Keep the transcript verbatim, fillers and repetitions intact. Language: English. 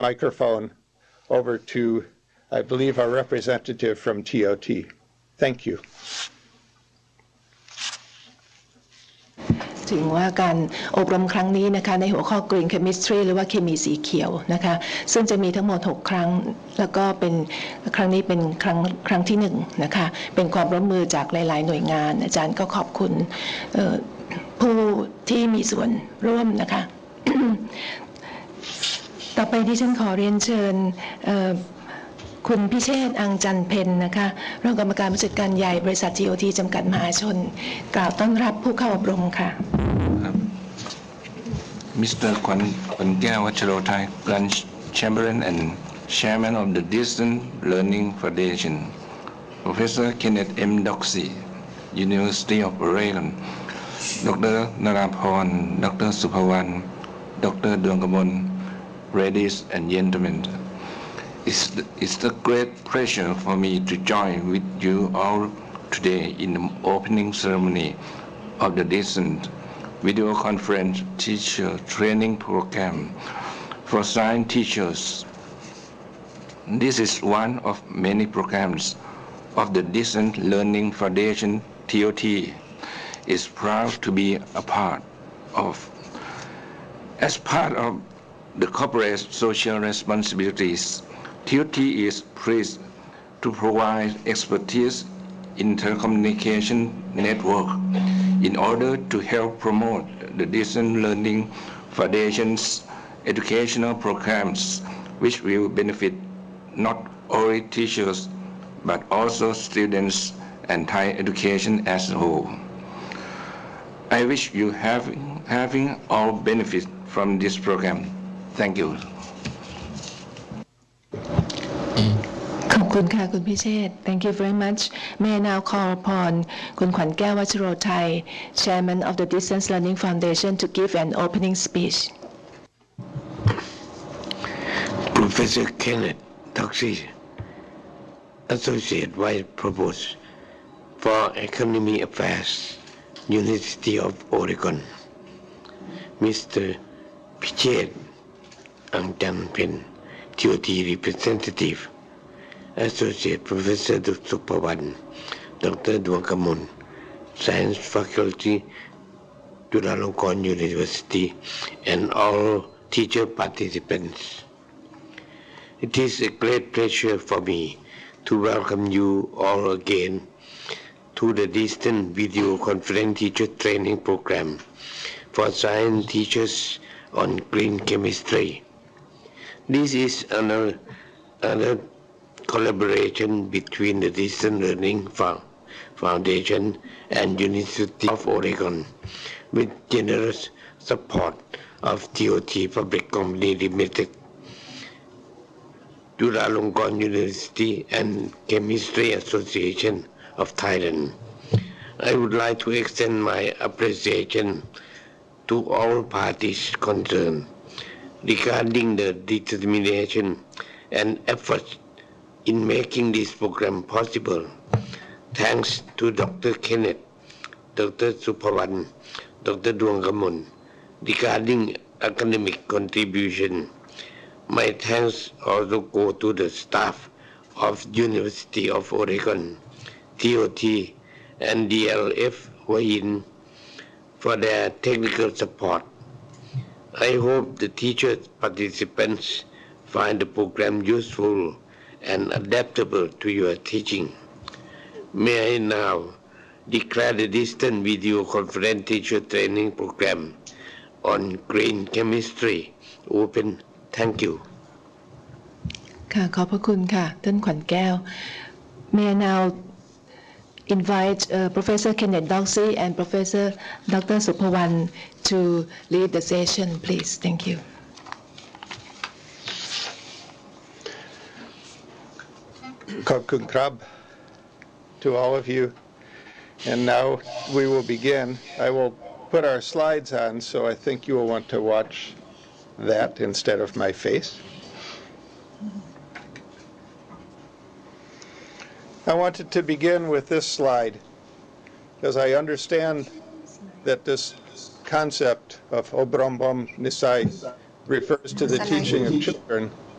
microphone over to, I believe, our representative from T O T. Thank you. ถึงว่าการอบรมครั้งนี้นะคะในหัวข้อ Green Chemistry หรือว่าเคมีสีเขียวนะคะซึ่งจะมีทั้งหมดหกครั้งแล้วก็เป็นครั้งนี้เป็นครั้งครั้งที่หนึ่งนะคะเป็นความร่วมมือจากหลายๆหน่วยงานอาจารย์ก็ขอบคุณผู้ที่มีส่วนร่วมนะคะ ต่อไปที่ฉันขอเรียนเชิญคุณพิเชษฐ์อังจันเพ็ญนะคะรองกรรมการผู้จัดการใหญ่บริษัท ที โอ ที จำกัดมหาชนกล่าวต้อนรับผู้เข้าอบรมค่ะมิสเตอร์ ขวัญขวัญแก้ววัชโรไทย Branch Chamberlain and Chairman of the Distance Learning Foundation Professor Kenneth M. Doxey University of Oregon ดร.นราพร ดร.สุภวรรณ ดร. ดวงกมล Ladies and gentlemen, It's, it's a great pleasure for me to join with you all today in the opening ceremony of the recent video conference teacher training program for science teachers. This is one of many programs of the Distance Learning Foundation T O T is proud to be a part of. As part of the corporate social responsibilities, T O T is pleased to provide expertise in telecommunication network in order to help promote the Distance Learning Foundation's educational programs, which will benefit not only teachers but also students and Thai education as a whole. I wish you have having all benefit from this program. Thank you. ขอบคุณค่ะคุณพิเชษฐ์ Thank you very much. May I now call upon คุณขวัญแก้ววัชโรไทย Chairman of the Distance Learning Foundation to give an opening speech. Professor Kenneth Doxey, Associate Vice Provost for Economic Affairs, University of Oregon. Mister Pichet Angjanpen, T O T Representative, Associate Professor Supawan, Doctor Dwangkamun, Science Faculty, Chulalongkorn University, and all teacher participants. It is a great pleasure for me to welcome you all again to the Distance Video Conference Teacher Training Program for Science Teachers on Green Chemistry. This is another, another collaboration between the Distance Learning Foundation and University of Oregon with generous support of T O T Public Company Limited, Chulalongkorn University and Chemistry Association of Thailand. I would like to extend my appreciation to all parties concerned regarding the determination and efforts in making this program possible. Thanks to Doctor Kenneth, Doctor Supawan, Doctor Dwangkamun regarding academic contribution. My thanks also go to the staff of University of Oregon, T O T, and D L F Wahin for their technical support. I hope the teacher participants find the program useful and adaptable to your teaching. May I now declare the Distance Video Conference Teacher Training Program on Green Chemistry open. Thank you. ค่ะขอบพระคุณค่ะท่านขวัญแก้ว May I now invite uh, Professor Kenneth Doxey and Professor Doctor Supawan to lead the session, please. Thank you. Khobkun krab to all of you. And now we will begin. I will put our slides on, so I think you will want to watch that instead of my face. I wanted to begin with this slide because I understand that this concept of Obrombom Nisai refers to the teaching of children